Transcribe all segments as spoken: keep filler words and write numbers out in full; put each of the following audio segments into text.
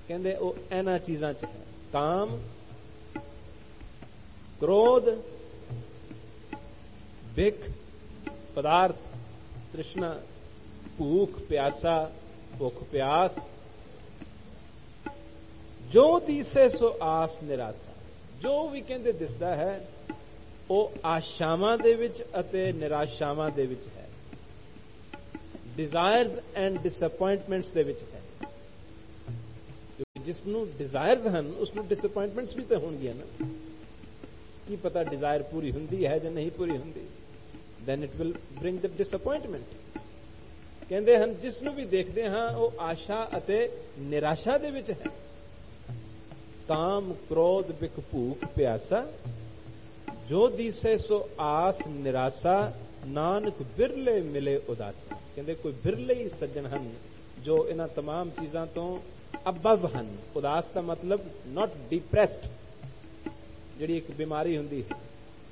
कहते वो इन्हां चीजां च है, काम, क्रोध, भिख, पदार्थ, तृष्णा, भूख प्यासा, भुख प्यास, जो दिसे सो आस निराशा। जो भी कहते दिसदा है ਉਹ ਆਸ਼ਾਵਾਂ ਦੇ ਵਿੱਚ ਅਤੇ ਨਿਰਾਸ਼ਾਵਾਂ ਦੇ ਵਿੱਚ ਹੈ, ਡਿਜ਼ਾਇਰਸ ਐਂਡ ਡਿਸਅਪਾਇੰਟਮੈਂਟਸ ਦੇ ਵਿੱਚ ਹੈ। ਕਿਉਂਕਿ ਜਿਸ ਨੂੰ ਡਿਜ਼ਾਇਰਸ ਹਨ ਉਸ ਨੂੰ ਡਿਸਅਪਾਇੰਟਮੈਂਟਸ ਵੀ ਤਾਂ ਹੋਣਗੀਆਂ ਨਾ। ਕੀ ਪਤਾ ਡਿਜ਼ਾਇਰ ਪੂਰੀ ਹੁੰਦੀ ਹੈ ਜਾਂ ਨਹੀਂ ਪੂਰੀ ਹੁੰਦੀ, ਦੈਨ ਇਟ ਵਿਲ ਬ੍ਰਿੰਗ ਦ ਡਿਸਅਪਾਇੰਟਮੈਂਟ। ਕਹਿੰਦੇ ਹਨ ਜਿਸ ਨੂੰ ਵੀ ਦੇਖਦੇ ਹਾਂ ਉਹ ਆਸ਼ਾ ਅਤੇ ਨਿਰਾਸ਼ਾ ਦੇ ਵਿੱਚ ਹੈ। ਕਾਮ, ਕ੍ਰੋਧ, ਬਿਖ, ਭੂਖ, ਪਿਆਸਾ, जो दिसे सो आस निराशा, नानक बिरले मिले उदासा। कहते कोई बिरले ही सज्जन हन जो इन्हां तमाम चीजां तो अबव हन। उदास का मतलब नॉट डिप्रेस्ड, जिहड़ी एक बीमारी हुंदी है।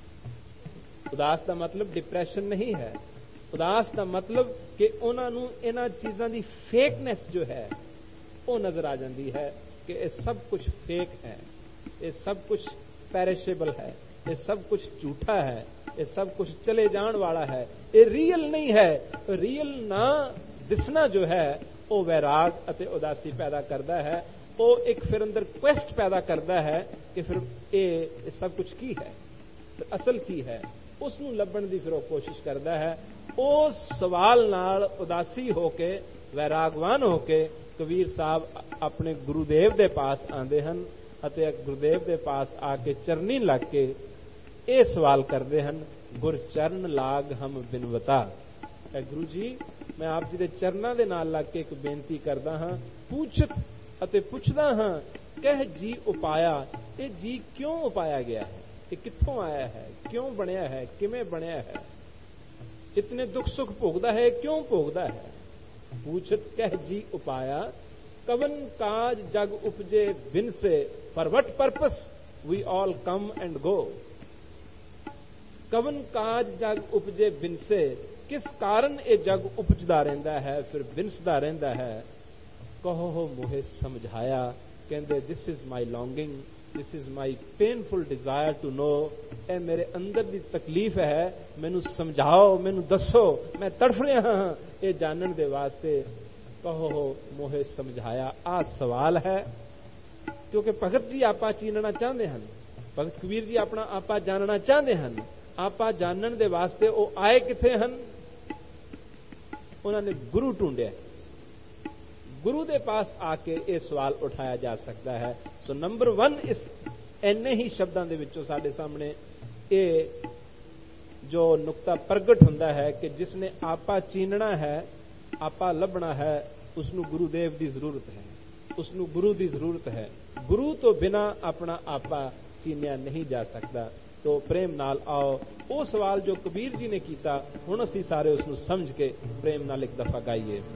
उदास का मतलब डिप्रेशन नहीं है। उदास का मतलब कि उन्हां नूं इन्हां चीजां दी फेकनेस जो है वो नजर आ जाती है कि ये सब कुछ फेक है, ये सब कुछ पेरिशेबल है, ये सब कुछ झूठा है, ये सब कुछ चले जान वाला है, ये रियल नहीं है। रियल ना दिसना जो है वो वैराग अते उदासी पैदा करता है। वो एक फिर अंदर क्वेस्ट पैदा करता है कि फिर ये सब कुछ की है, फिर असल की है, उसनूं लभण दी फिर वो कोशिश करता है। उस सवाल नाल उदासी होके वैरागवान होके कबीर साहब अपने गुरुदेव दे पास आंदे हन अते गुरुदेव दे पास आके चरनी लग के ये सवाल करते हैं, गुरचरण लाग हम बिनवता। गुरु जी मैं आप जी के चरणों के नाल लग के एक बेनती करदा हां, पूछत अते पुछदा हां, कह जी उपाया, ये जी क्यों उपाया गया है, ये कित्थों आया है, क्यों बनया है, किवें बनया है, इतने दुख सुख भोगदा है, क्यों भोगदा है। पूछत कह जी उपाया, कवन काज जग उपजे बिन से, for what purpose we all come and go. कवन काज जग उपजे बिन से, किस कारण ये जग उपजदा रहिंदा है फिर बिनसदा रहिंदा है। कहो मोहे समझाया, कहंदे this is my longing, this is my painful desire to know. ए मेरे अंदर दी तकलीफ है, मैनू समझाओ, मैनू दसो, मैं तड़फ रहा हां ये जानन दे वास्ते। कहो मोहे समझाया, आ सवाल है। क्योंकि भगत जी आपा चीनना चाहते हैं, भगत कबीर जी अपना आपा जानना चाहते हैं। आपा जानन दे वास्ते वो आए किथे हन, उन्होंने गुरु ढूंढिया। गुरु दे पास आके ये सवाल उठाया जा सकता है। सो नंबर वन इस इन्ने ही शब्दों दे विचों साडे सामने ये जो नुकता प्रगट हुंदा है कि जिसने आपा चीनना है, आपा लभना है, उसनू गुरुदेव की जरूरत है, उसनू गुरु की जरूरत है। गुरु तो बिना अपना आपा चीनिया नहीं जा सकता। तो प्रेम नाल आओ वो सवाल जो कबीर जी ने किया, हुण असीं सारे उसनू समझ के प्रेम नाल एक दफा गाइए।